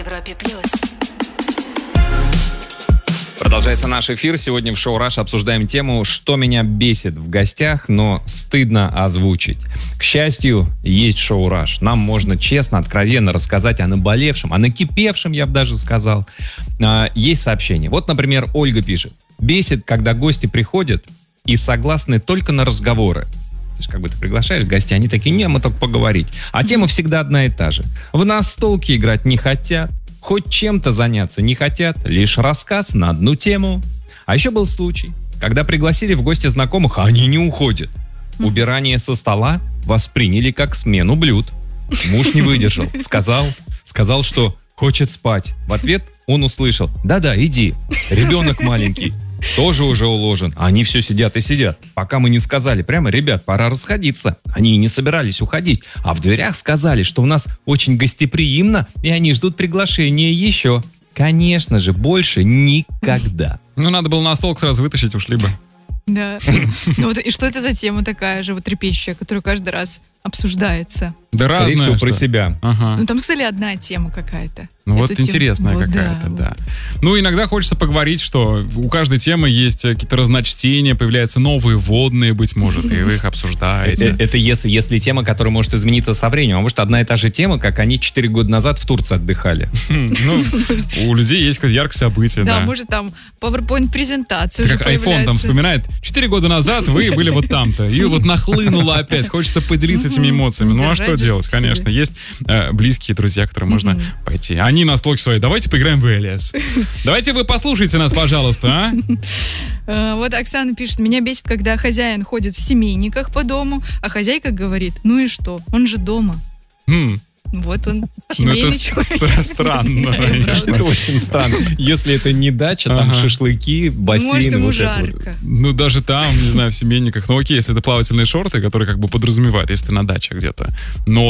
Европе+. Продолжается наш эфир. Сегодня в шоу «Раш» обсуждаем тему «Что меня бесит в гостях, но стыдно озвучить». К счастью, есть шоу «Раш». Нам можно честно, откровенно рассказать о наболевшем, о накипевшем, я бы даже сказал. Есть сообщение. Вот, например, Ольга пишет. «Бесит, когда гости приходят и согласны только на разговоры». То есть, как бы ты приглашаешь гостей, они такие, не, мы только поговорить. А тема всегда одна и та же. В настолки играть не хотят. Хоть чем-то заняться не хотят, лишь рассказ на одну тему. А еще был случай, когда пригласили в гости знакомых, а они не уходят. Убирание со стола восприняли как смену блюд. Муж не выдержал, сказал, что хочет спать. В ответ он услышал, да-да, иди, ребенок маленький, тоже уже уложен. А они все сидят и сидят. Пока мы не сказали прямо, ребят, пора расходиться. Они и не собирались уходить. А в дверях сказали, что у нас очень гостеприимно, и они ждут приглашения еще. Конечно же, больше никогда. Ну, надо было на стол сразу вытащить, ушли бы. Да. Ну вот и что это за тема такая же, вот трепещущая, которая каждый раз обсуждается? Да Скорее всего, разное. про себя. Ага. Ну там, кстати, одна тема какая-то. Ну вот Эту тему- интересная вот, какая-то, вот. да. Ну, иногда хочется поговорить, что у каждой темы есть какие-то разночтения, появляются новые вводные, быть может, и вы их обсуждаете. Это если тема, которая может измениться со временем. А может, одна и та же тема, как они 4 года назад в Турции отдыхали. Ну, у людей есть какое-то яркое событие, Да, да. может там PowerPoint-презентация Это уже как iPhone там появляется. вспоминает, 4 года назад вы были вот там-то, и вот нахлынуло опять, хочется поделиться этими эмоциями. Ну а что Держать же делать, в себе. конечно, есть близкие друзья, которые можно пойти. Они на столке свои, давайте поиграем в Элиас. Давайте вы послушайте нас, пожалуйста, а? Вот Оксана пишет, меня бесит, когда хозяин ходит в семейниках по дому, а хозяйка говорит, ну и что, он же дома. Вот он, Ну семейный это человек. странно, конечно. Это очень странно. Если это не дача, там Ага. шашлыки, бассейн. Может, ему вот это вот. жарко. Ну, даже там, не знаю, в семейниках. Ну, окей, если это плавательные шорты, которые как бы подразумевают, если ты на даче где-то. Но